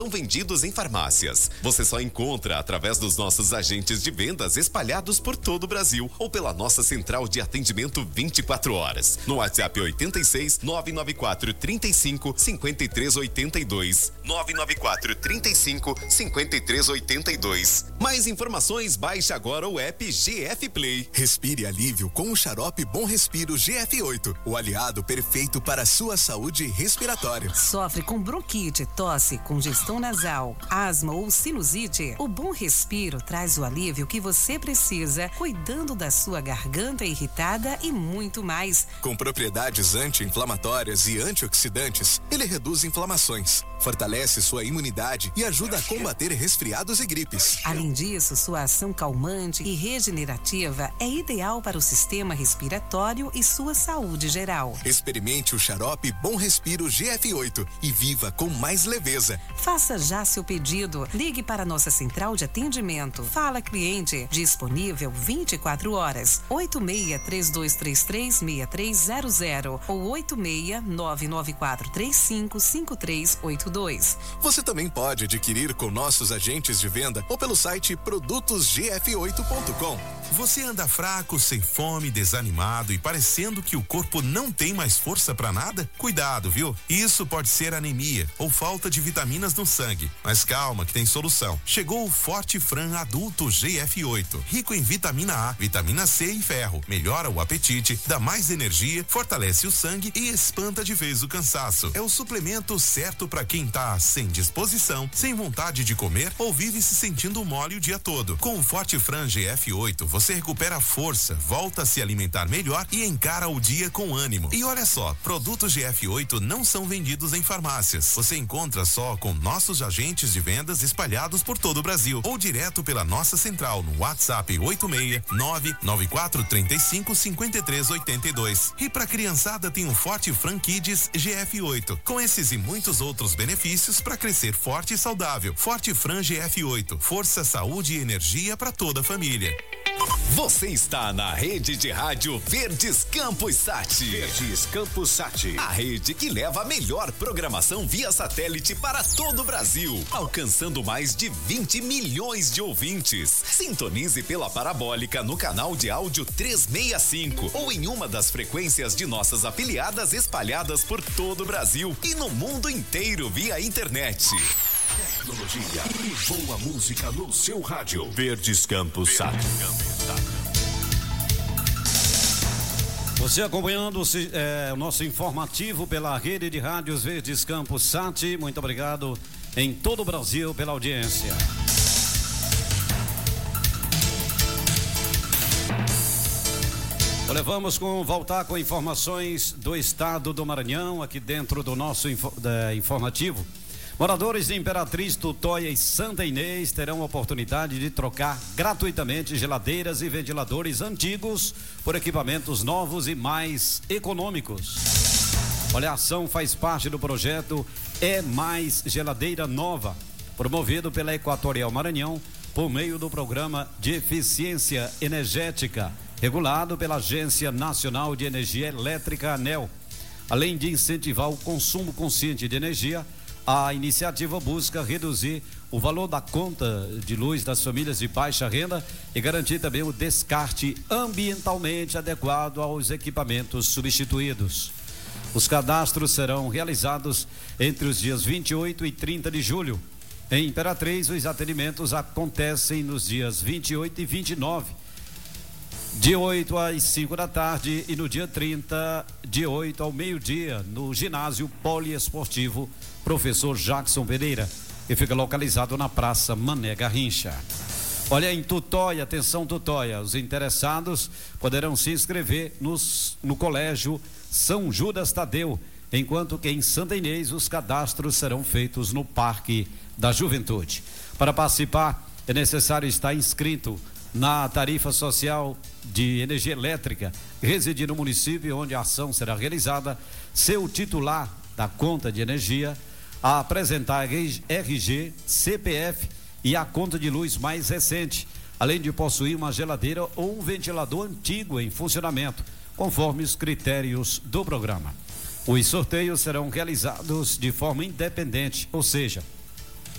São vendidos em farmácias. Você só encontra através dos nossos agentes de vendas espalhados por todo o Brasil ou pela nossa central de atendimento 24 horas. No WhatsApp 86 994 35 53 82. 994 35 53 82. Mais informações, baixe agora o app GF Play. Respire alívio com o xarope Bom Respiro GF8, o aliado perfeito para a sua saúde respiratória. Sofre com bronquite, tosse, congestão nasal, asma ou sinusite? O Bom Respiro traz o alívio que você precisa, cuidando da sua garganta irritada e muito mais. Com propriedades anti-inflamatórias e antioxidantes, ele reduz inflamações, fortalece sua imunidade e ajuda a combater resfriados e gripes. Além disso, sua ação calmante e regenerativa é ideal para o sistema respiratório e sua saúde geral. Experimente o xarope Bom Respiro GF8 e viva com mais leveza. Faça já seu pedido. Ligue para nossa central de atendimento. Fala Cliente, disponível 24 horas. 86-3233-6300 ou 86-99435-5382. Você também pode adquirir com nossos agentes de venda ou pelo site produtosgf8.com. Você anda fraco, sem fome, desanimado e parecendo que o corpo não tem mais força para nada? Cuidado, viu? Isso pode ser anemia ou falta de vitaminas no sangue. Mas calma que tem solução. Chegou o Forte Fran Adulto GF8, rico em vitamina A, vitamina C e ferro. Melhora o apetite, dá mais energia, fortalece o sangue e espanta de vez o cansaço. É o suplemento certo para quem tá sem disposição, sem vontade de comer ou vive se sentindo mole o dia todo. Com o Forte Fran GF8, você recupera a força, volta a se alimentar melhor e encara o dia com ânimo. E olha só, produtos GF8 não são vendidos em farmácias. Você encontra só com nossos agentes de vendas espalhados por todo o Brasil ou direto pela nossa central no WhatsApp 869-9435-5382. E para criançada tem o Forte Fran Kids GF8, com esses e muitos outros benefícios para crescer forte e saudável. Forte Fran GF8, força, saúde e energia para toda a família. Você está na rede de rádio Verdes Campos Sat. Verdes Campos Sat. A rede que leva a melhor programação via satélite para todo o Brasil, alcançando mais de 20 milhões de ouvintes. Sintonize pela parabólica no canal de áudio 365 ou em uma das frequências de nossas afiliadas espalhadas por todo o Brasil e no mundo inteiro via internet. Tecnologia e boa música no seu rádio. Verdes Campos Sat. Você acompanhando o nosso informativo pela rede de rádios Verdes Campos Sat. Muito obrigado em todo o Brasil pela audiência. Vamos voltar com informações do estado do Maranhão, aqui dentro do nosso informativo. Moradores de Imperatriz, Tutóia e Santa Inês terão a oportunidade de trocar gratuitamente geladeiras e ventiladores antigos por equipamentos novos e mais econômicos. Olha, a ação faz parte do projeto É Mais Geladeira Nova, promovido pela Equatorial Maranhão por meio do Programa de Eficiência Energética, regulado pela Agência Nacional de Energia Elétrica, ANEEL. Além de incentivar o consumo consciente de energia, a iniciativa busca reduzir o valor da conta de luz das famílias de baixa renda e garantir também o descarte ambientalmente adequado aos equipamentos substituídos. Os cadastros serão realizados entre os dias 28 e 30 de julho. Em Imperatriz, os atendimentos acontecem nos dias 28 e 29, de 8 às 5 da tarde, e no dia 30, de 8 ao meio-dia, no ginásio poliesportivo Professor Jackson Pereira, que fica localizado na Praça Mané Garrincha. Olha, em Tutóia, atenção Tutóia, os interessados poderão se inscrever no Colégio São Judas Tadeu, enquanto que em Santa Inês os cadastros serão feitos no Parque da Juventude. Para participar, é necessário estar inscrito na tarifa social de energia elétrica, residir no município onde a ação será realizada, ser o titular da conta de energia, a apresentar RG, CPF e a conta de luz mais recente, além de possuir uma geladeira ou um ventilador antigo em funcionamento, conforme os critérios do programa. Os sorteios serão realizados de forma independente, ou seja,